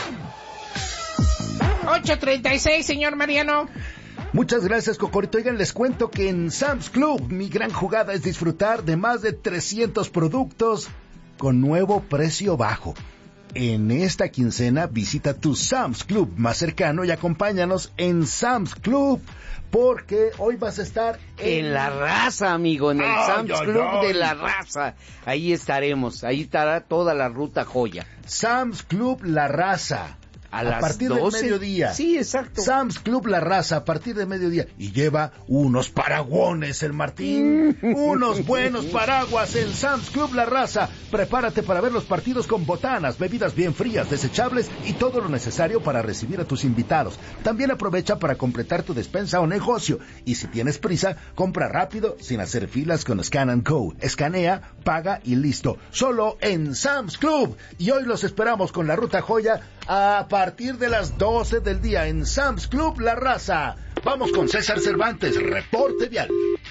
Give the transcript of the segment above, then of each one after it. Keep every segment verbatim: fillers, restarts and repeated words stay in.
ocho treinta y seis, señor Mariano. Muchas gracias, Cocorito. Oigan, les cuento que en Sam's Club mi gran jugada es disfrutar de más de trescientos productos con nuevo precio bajo. En esta quincena visita tu Sam's Club más cercano y acompáñanos en Sam's Club, porque hoy vas a estar en, en la raza, amigo, en el ay, Sam's ay, Club ay. de la raza. Ahí estaremos, ahí estará toda la ruta joya. Sam's Club La Raza. A, a las partir doce del mediodía. Sí, exacto. Sam's Club La Raza, a partir del mediodía. Y lleva unos paraguones el Martín. unos buenos paraguas en Sam's Club La Raza. Prepárate para ver los partidos con botanas, bebidas bien frías, desechables y todo lo necesario para recibir a tus invitados. También aprovecha para completar tu despensa o negocio. Y si tienes prisa, compra rápido, sin hacer filas con Scan and Go. Escanea, paga y listo. Solo en Sam's Club. Y hoy los esperamos con la ruta joya a partir de las doce del día en Sam's Club La Raza. Vamos con César Cervantes, reporte vial.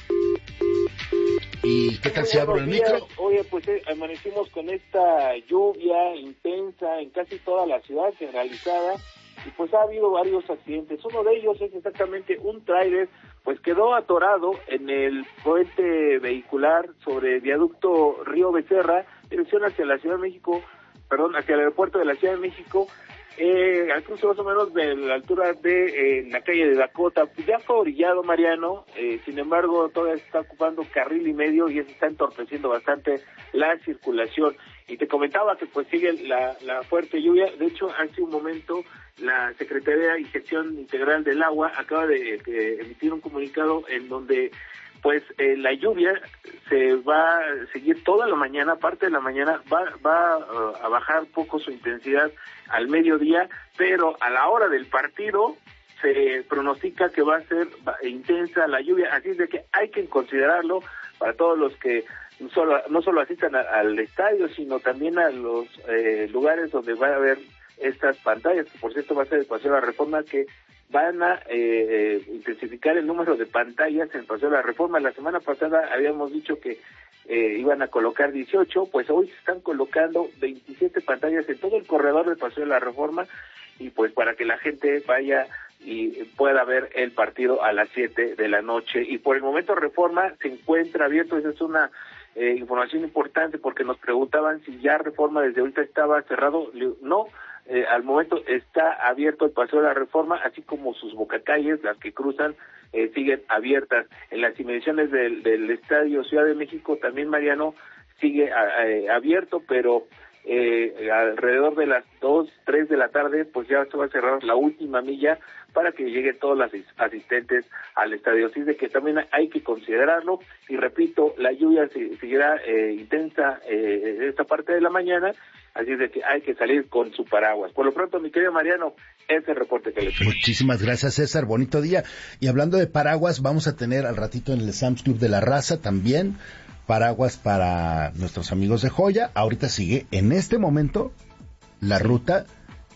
¿Y qué tal si abro el micro? Oye, pues eh, amanecimos con esta lluvia intensa en casi toda la ciudad generalizada y pues ha habido varios accidentes. Uno de ellos es exactamente un tráiler, pues quedó atorado en el puente vehicular sobre el viaducto Río Becerra, dirección hacia la Ciudad de México, perdón, hacia el aeropuerto de la Ciudad de México, eh, al cruce más o menos de la altura de eh, la calle de Dakota. Pues ya fue orillado, Mariano, eh, sin embargo todavía se está ocupando carril y medio y eso está entorpeciendo bastante la circulación. Y te comentaba que pues sigue la, la fuerte lluvia. De hecho, hace un momento la Secretaría de Gestión Integral del Agua acaba de, de emitir un comunicado en donde pues eh, la lluvia se va a seguir toda la mañana, parte de la mañana, va, va uh, a bajar un poco su intensidad al mediodía, pero a la hora del partido se pronostica que va a ser intensa la lluvia, así es de que hay que considerarlo para todos los que no solo, no solo asistan a, al estadio, sino también a los eh, lugares donde va a haber estas pantallas, que por cierto va a ser el Paseo de la Reforma, que van a eh, eh, intensificar el número de pantallas en el Paseo de la Reforma. La semana pasada habíamos dicho que eh, iban a colocar dieciocho, pues hoy se están colocando veintisiete pantallas en todo el corredor del Paseo de la Reforma, y pues para que la gente vaya y pueda ver el partido a las siete de la noche. Y por el momento Reforma se encuentra abierto. Esa es una eh, información importante, porque nos preguntaban si ya Reforma desde ahorita estaba cerrado. No, Eh, al momento está abierto el Paseo de la Reforma, así como sus bocacalles, las que cruzan, eh, siguen abiertas. En las inmediaciones del, del Estadio Ciudad de México también, Mariano, sigue a, a, abierto, pero eh, alrededor de las dos, tres de la tarde, pues ya se va a cerrar la última milla para que lleguen todos los asistentes al estadio. Así de que también hay que considerarlo. Y repito, la lluvia seguirá eh, intensa eh, esta parte de la mañana, así es de que hay que salir con su paraguas. Por lo pronto, mi querido Mariano, ese es el reporte que le tengo. Muchísimas gracias, César, bonito día. Y hablando de paraguas, vamos a tener al ratito en el Sam's Club de la Raza también paraguas para nuestros amigos de Joya. Ahorita sigue, en este momento, la ruta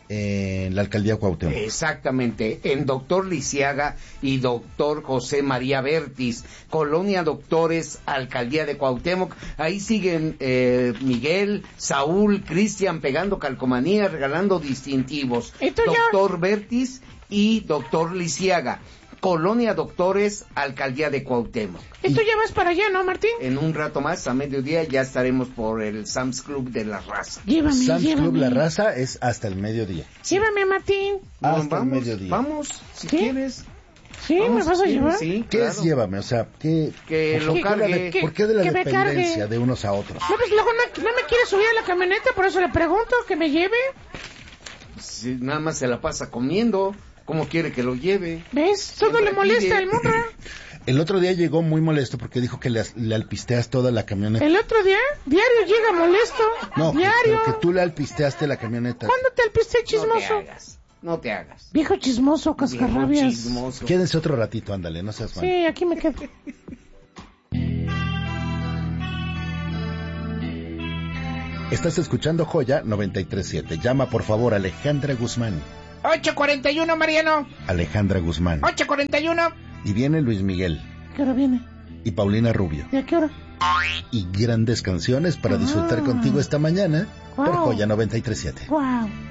en la alcaldía Cuauhtémoc. Exactamente, en Doctor Lisiaga y Doctor José María Vértiz, Colonia Doctores, alcaldía de Cuauhtémoc. Ahí siguen eh, Miguel, Saúl, Cristian pegando calcomanías, regalando distintivos. Doctor Vértiz y Doctor Lisiaga, Colonia Doctores, alcaldía de Cuauhtémoc. ¿Y tú ya vas para allá, no, Martín? En un rato más, a mediodía, ya estaremos por el Sam's Club de la Raza. Llévame, Sam's llévame. Club La Raza es hasta el mediodía. Llévame, Martín. Hasta vamos, el mediodía. Vamos, si ¿Sí? quieres. ¿Sí? Vamos, ¿Me vas a si llevar? Sí, ¿Qué claro. es llévame? O sea, ¿qué, Que lo ¿por, qué cargue. de la de- ¿por qué de la Que me dependencia cargue. de unos a otros? No, pues luego no, no me quiere subir a la camioneta, por eso le pregunto que me lleve. Si nada más se la pasa comiendo, ¿cómo quiere que lo lleve? ¿Ves? Todo Siempre le molesta pide. al Munra. El otro día llegó muy molesto porque dijo que le, le alpisteas toda la camioneta. El otro día, diario llega molesto. No, que, diario. pero que tú le alpisteaste la camioneta. ¿Cuándo te alpiste, No te chismoso? hagas, no te hagas. Viejo chismoso, Viejo cascarrabias. chismoso. Quédense otro ratito, ándale, no seas mal. Sí, aquí me quedo. Estás escuchando Joya noventa y tres punto siete. Llama por favor a Alejandra Guzmán. ocho cuarenta y uno, Mariano. Alejandra Guzmán. ocho cuarenta y uno. Y viene Luis Miguel. ¿Qué hora viene? Y Paulina Rubio. ¿Y a qué hora? Y grandes canciones para disfrutar Ah. contigo esta mañana por Wow. Joya noventa y tres punto siete. Wow.